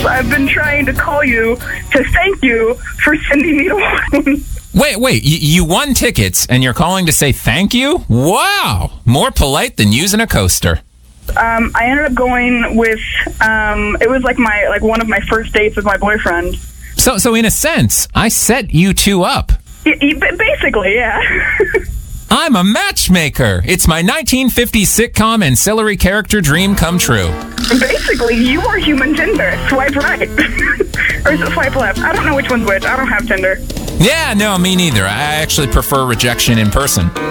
I've been trying to call you to thank you for sending me to one. Wait, you won tickets and you're calling to say thank you? Wow, more polite than using a coaster. I ended up going with, it was like one of my first dates with my boyfriend. So in a sense, I set you two up. Basically, yeah. I'm a matchmaker. It's my 1950s sitcom ancillary character dream come true. Basically, you are human Tinder. Swipe right. Or is it swipe left? I don't know which one's which. I don't have Tinder. Yeah, no, me neither. I actually prefer rejection in person.